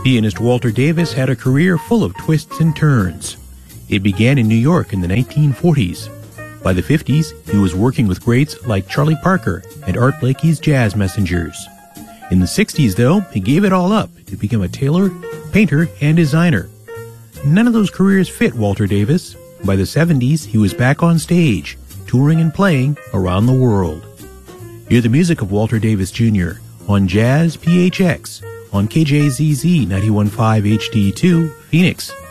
Pianist Walter Davis had a career full of twists and turns. It began in New York in the 1940s. By the 50s, he was working with greats like Charlie Parker and Art Blakey's Jazz Messengers. In the 60s, though, he gave it all up to become a tailor, painter, and designer. None of those careers fit Walter Davis. By the 70s, he was back on stage, touring and playing around the world. Hear the music of Walter Davis Jr. on Jazz PHX on KJZZ 91.5 HD2, Phoenix.